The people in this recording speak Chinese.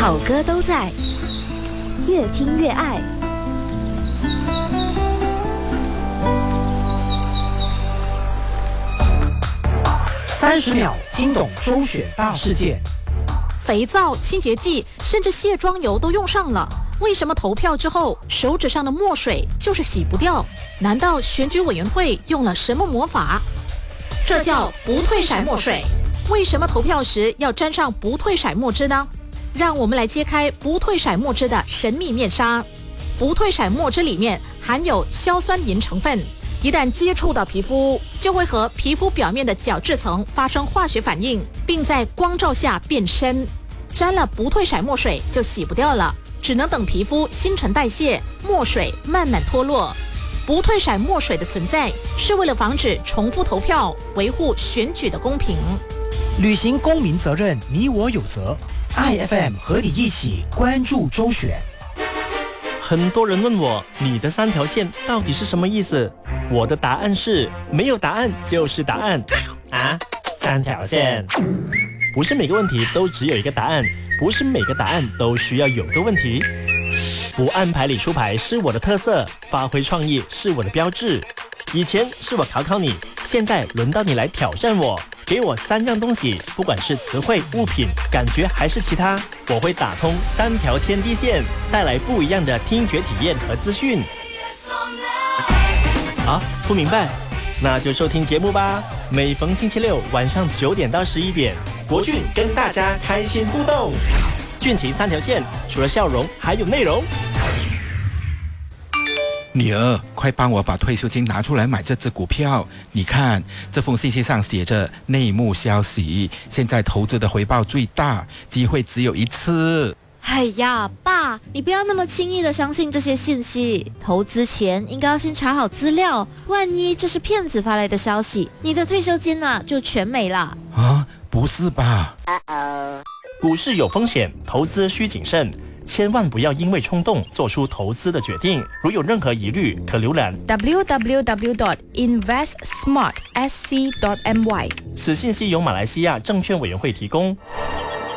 好歌都在，越听越爱。 30秒听懂周选大事件。 肥皂、清洁剂，甚至卸妆油都用上了，为什么投票之后手指上的墨水就是洗不掉？难道选举委员会用了什么魔法？这叫不退骰墨水。为什么投票时要沾上不退骰墨汁呢？让我们来揭开不退骰墨汁的神秘面纱。不退骰墨汁里面含有硝酸银成分，一旦接触到皮肤，就会和皮肤表面的角质层发生化学反应，并在光照下变深。沾了不退骰墨水就洗不掉了，只能等皮肤新陈代谢，墨水慢慢脱落。不退骰墨水的存在是为了防止重复投票，维护选举的公平。 履行公民责任，你我有责。IFM 和你一起关注周选。 很多人问我，你的3条线到底是什么意思？我的答案是，没有答案就是答案。啊，3条线。不是每个问题都只有一个答案，不是每个答案都需要有个问题。不按牌理出牌是我的特色，发挥创意是我的标志。以前是我考考你，现在轮到你来挑战我。给我3样东西，不管是词汇、物品、感觉还是其他，我会打通3条天地线，带来不一样的听觉体验和资讯。啊，不明白？那就收听节目吧。每逢星期六晚上9点到11点，国俊跟大家开心互动。俊奇3条线，除了笑容还有内容。 女儿，快帮我把退休金拿出来买这只股票。你看，这封信息上写着内幕消息，现在投资的回报最大，机会只有一次。 哎呀，爸，你不要那么轻易的相信这些信息，投资前应该要先查好资料，万一这是骗子发来的消息，你的退休金啊就全没了。 啊，不是吧？ 股市有风险，投资需谨慎。千万不要因为冲动做出投资的决定。如有任何疑虑，可浏览 www.investsmartsc.my。 此信息由马来西亚证券委员会提供。